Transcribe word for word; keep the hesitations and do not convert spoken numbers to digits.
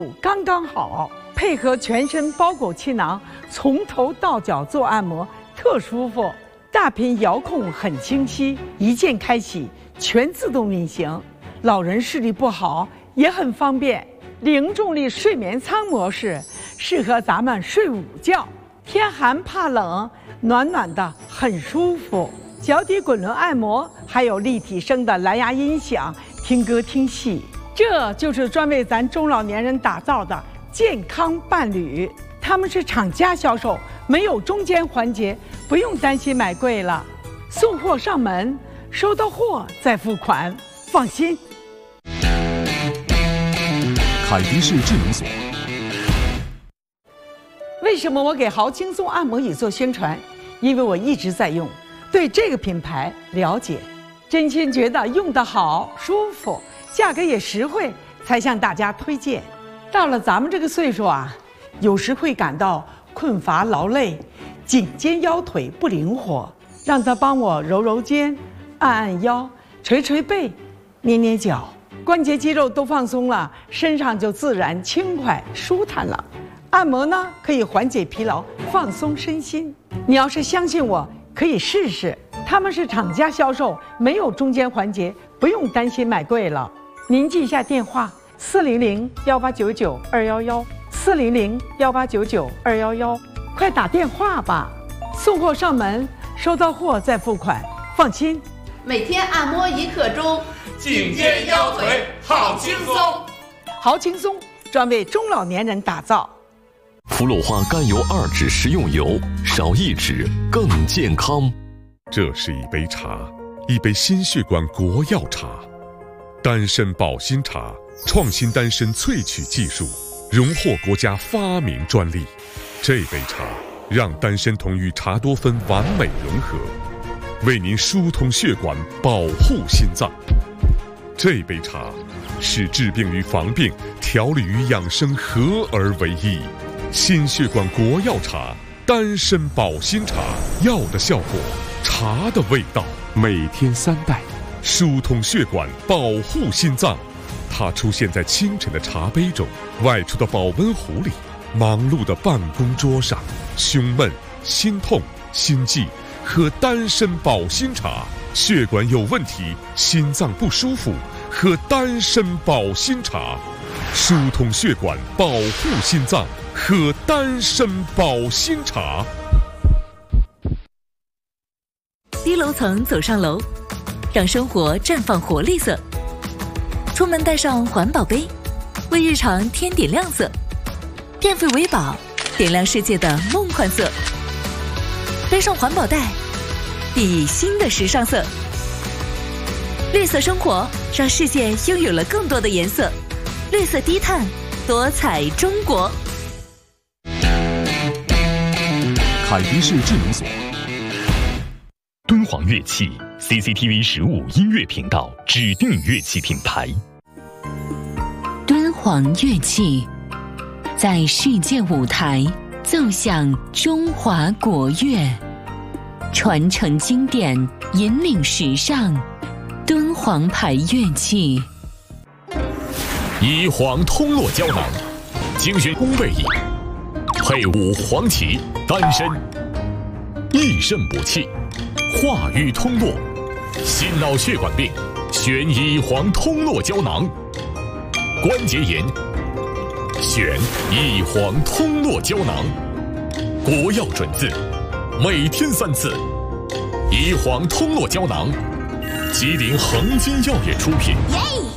刚刚好，配合全身包裹气囊，从头到脚做按摩，特舒服。大屏遥控很清晰，一键开启，全自动运行。老人视力不好也很方便。零重力睡眠舱模式适合咱们睡午觉，天寒怕冷，暖暖的很舒服。脚底滚轮按摩，还有立体声的蓝牙音响，听歌听戏。这就是专为咱中老年人打造的健康伴侣，他们是厂家销售，没有中间环节，不用担心买贵了。送货上门，收到货再付款，放心。 凯迪士智能锁。 为什么我给豪轻松按摩椅做宣传？因为我一直在用，对这个品牌了解，真心觉得用得好、舒服，价格也实惠，才向大家推荐。到了咱们这个岁数啊，有时会感到困乏劳累，颈肩腰腿不灵活，让他帮我揉揉肩，按按腰，捶捶背，捏捏脚，关节肌肉都放松了，身上就自然轻快舒坦了。按摩呢，可以缓解疲劳，放松身心。你要是相信我，可以试试。他们是厂家销售，没有中间环节，不用担心买贵了。您记一下电话：四零零幺八九九二幺幺，四零零幺八九九二幺幺，快打电话吧！送货上门，收到货再付款，放心。 每天按摩一刻钟， 颈肩腰腿好轻松。 好轻松，专为中老年人打造。 福禄花甘油二酯食用油，少一酯更健康。 这是一杯茶，一杯心血管国药茶，丹参保心茶，创新丹参萃取技术，荣获国家发明专利。这杯茶让丹参酮与茶多酚完美融合，为您疏通血管，保护心脏。这杯茶是治病与防病、调理与养生合而为一。心血管国药茶，丹参保心茶，药的效果，茶的味道，每天三袋，疏通血管，保护心脏。它出现在清晨的茶杯中，外出的保温壶里，忙碌的办公桌上。胸闷、心痛、心悸，喝丹参保心茶；血管有问题，心脏不舒服，喝丹参保心茶。疏通血管，保护心脏，喝丹参保心茶。 低楼层走上楼，让生活绽放活力色。出门带上环保杯，为日常添点亮色。电费为宝，点亮世界的梦幻色。背上环保袋，熠熠新的时尚色。绿色生活，让世界拥有了更多的颜色。绿色低碳，多彩中国。 凯迪士智能锁。敦煌乐器 C C T V 十五音乐频道指定乐器品牌。 敦煌乐器在世界舞台奏响中华国乐，传承经典，引领时尚。敦煌牌乐器。 宜黄通络胶囊，精选宫贝饮，配伍黄芪、丹参，益肾补气，化瘀通络，心脑血管病选宜黄通络胶囊，关节炎选宜黄通络胶囊，国药准字，每天三次。宜黄通络胶囊，吉林恒金药业出品。